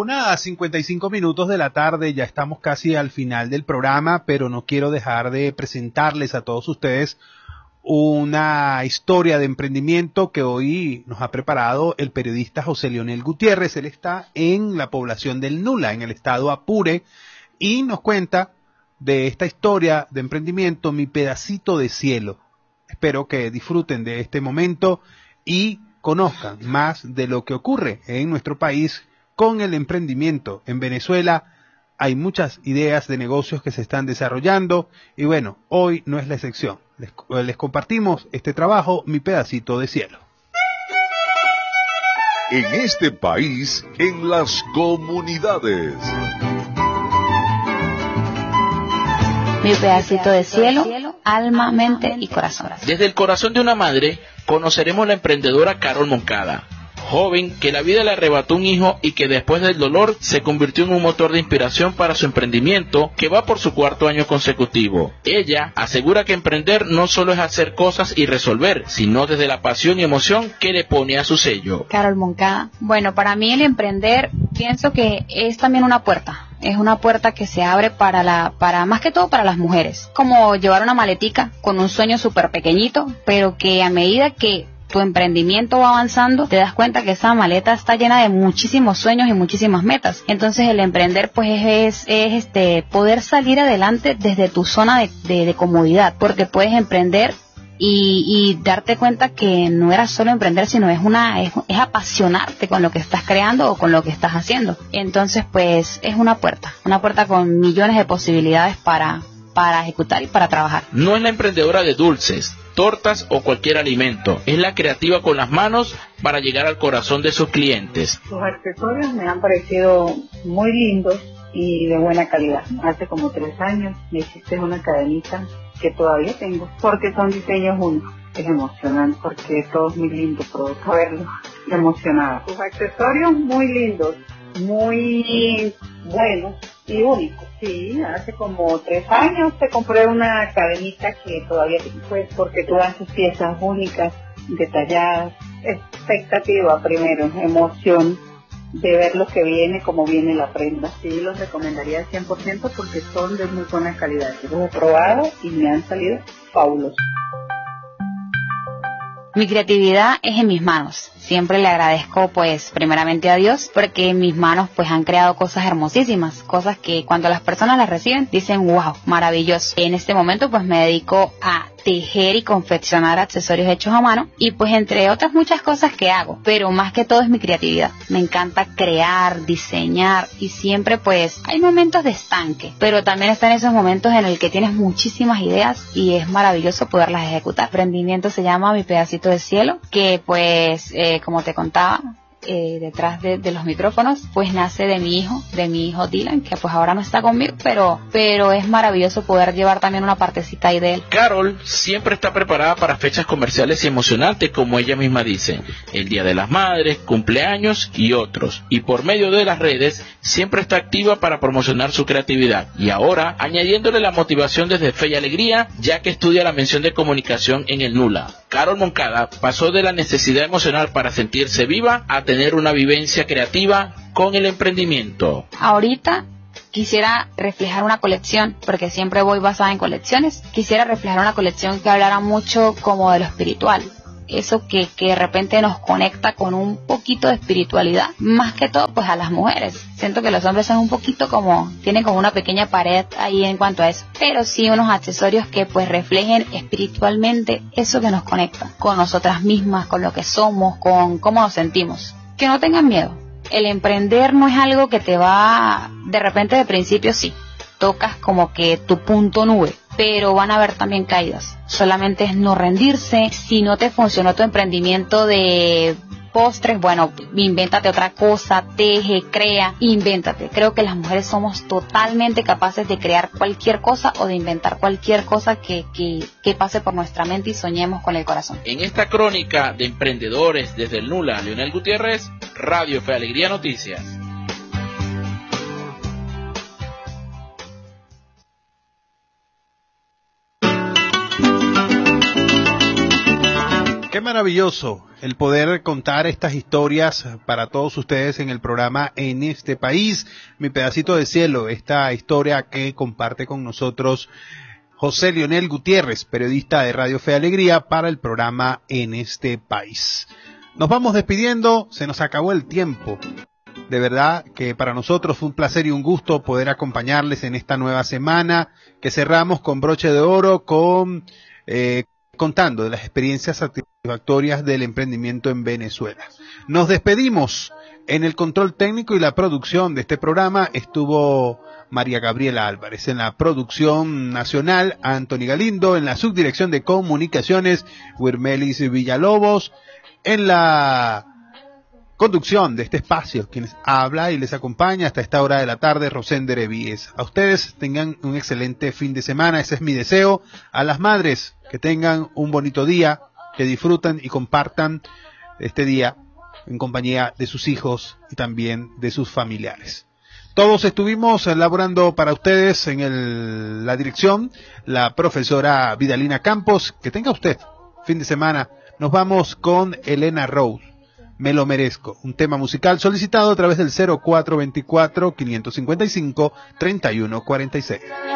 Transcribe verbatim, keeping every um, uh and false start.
una cincuenta y cinco minutos de la tarde, ya estamos casi al final del programa, pero no quiero dejar de presentarles a todos ustedes una historia de emprendimiento que hoy nos ha preparado el periodista José Leonel Gutiérrez. Él está en la población del Nula, en el estado Apure, y nos cuenta de esta historia de emprendimiento, Mi Pedacito de Cielo. Espero que disfruten de este momento y conozcan más de lo que ocurre en nuestro país con el emprendimiento. En Venezuela hay muchas ideas de negocios que se están desarrollando y bueno, hoy no es la excepción. Les, les compartimos este trabajo, Mi Pedacito de Cielo. En este país, en las comunidades. Mi pedacito de cielo, alma, mente y corazón. Desde el corazón de una madre, conoceremos la emprendedora Carol Moncada, joven que la vida le arrebató un hijo y que después del dolor se convirtió en un motor de inspiración para su emprendimiento que va por su cuarto año consecutivo. Ella asegura que emprender no solo es hacer cosas y resolver, sino desde la pasión y emoción que le pone a su sello. Carol Moncada. Bueno, para mí el emprender pienso que es también una puerta. Es una puerta que se abre para la, para más que todo para las mujeres. Como llevar una maletica con un sueño súper pequeñito, pero que a medida que tu emprendimiento va avanzando, te das cuenta que esa maleta está llena de muchísimos sueños y muchísimas metas. Entonces el emprender pues es, es este poder salir adelante desde tu zona de, de, de comodidad, porque puedes emprender y, y darte cuenta que no era solo emprender, sino es una es, es apasionarte con lo que estás creando o con lo que estás haciendo. Entonces pues es una puerta, una puerta con millones de posibilidades para para ejecutar y para trabajar. No es la emprendedora de dulces, tortas o cualquier alimento, es la creativa con las manos para llegar al corazón de sus clientes. Los accesorios me han parecido muy lindos y de buena calidad. Hace como tres años me hiciste una cadenita que todavía tengo, porque son diseños únicos. Es emocionante porque todo es muy lindo, provoca verlo emocionada. Tus accesorios muy lindos, muy buenos y únicos. Sí, hace como tres años te compré una cadenita que todavía tengo, pues porque tú haces piezas únicas, detalladas, expectativa primero, emoción de ver lo que viene, cómo viene la prenda. Sí, los recomendaría al cien por ciento porque son de muy buena calidad. Yo los he probado y me han salido fabulosos. Mi creatividad es en mis manos. Siempre le agradezco pues primeramente a Dios porque mis manos pues han creado cosas hermosísimas, cosas que cuando las personas las reciben dicen wow, maravilloso. En este momento pues me dedico a tejer y confeccionar accesorios hechos a mano y pues entre otras muchas cosas que hago, pero más que todo es mi creatividad. Me encanta crear, diseñar y siempre pues hay momentos de estanque, pero también están esos momentos en el que tienes muchísimas ideas y es maravilloso poderlas ejecutar. El emprendimiento se llama Mi Pedacito de Cielo, que pues eh, como te contaba, eh, detrás de, de los micrófonos, pues nace de mi hijo, de mi hijo Dylan, que pues ahora no está conmigo, pero, pero es maravilloso poder llevar también una partecita ahí de él. Carol siempre está preparada para fechas comerciales y emocionantes, como ella misma dice, el Día de las Madres, cumpleaños y otros, y por medio de las redes siempre está activa para promocionar su creatividad, y ahora añadiéndole la motivación desde Fe y Alegría, ya que estudia la mención de comunicación en el Nula. Carol Moncada pasó de la necesidad emocional para sentirse viva a tener una vivencia creativa con el emprendimiento. Ahorita quisiera reflejar una colección, porque siempre voy basada en colecciones. Quisiera reflejar una colección que hablara mucho como de lo espiritual. Eso que, que de repente nos conecta con un poquito de espiritualidad, más que todo pues a las mujeres. Siento que los hombres son un poquito como, tienen como una pequeña pared ahí en cuanto a eso, pero sí unos accesorios que pues reflejen espiritualmente eso que nos conecta con nosotras mismas, con lo que somos, con cómo nos sentimos. Que no tengan miedo. El emprender no es algo que te va de repente de principio, sí, tocas como que tu punto nube, pero van a haber también caídas. Solamente es no rendirse. Si no te funcionó tu emprendimiento de postres, bueno, invéntate otra cosa, teje, crea, invéntate. Creo que las mujeres somos totalmente capaces de crear cualquier cosa o de inventar cualquier cosa que, que, que pase por nuestra mente y soñemos con el corazón. En esta crónica de emprendedores desde el Nula, Leonel Gutiérrez, Radio Fe Alegría Noticias. Qué maravilloso el poder contar estas historias para todos ustedes en el programa En este País, Mi Pedacito de Cielo, esta historia que comparte con nosotros José Leonel Gutiérrez, periodista de Radio Fe y Alegría, para el programa En este País. Nos vamos despidiendo, se nos acabó el tiempo. De verdad que para nosotros fue un placer y un gusto poder acompañarles en esta nueva semana, que cerramos con broche de oro, con eh, contando de las experiencias satisfactorias del emprendimiento en Venezuela. Nos despedimos. En el control técnico y la producción de este programa estuvo María Gabriela Álvarez. En la producción nacional, Anthony Galindo. En la subdirección de comunicaciones, Wirmelis Villalobos. En la conducción de este espacio, quienes habla y les acompaña hasta esta hora de la tarde, Rosender Evíes. A ustedes tengan un excelente fin de semana, ese es mi deseo. A las madres, que tengan un bonito día, que disfruten y compartan este día en compañía de sus hijos y también de sus familiares. Todos estuvimos elaborando para ustedes en el, la dirección, la profesora Vidalina Campos. Que tenga usted fin de semana. Nos vamos con Elena Rose. Me lo merezco, un tema musical solicitado a través del cero cuatro veinticuatro, quinientos cincuenta y cinco, treinta y uno cuarenta y seis.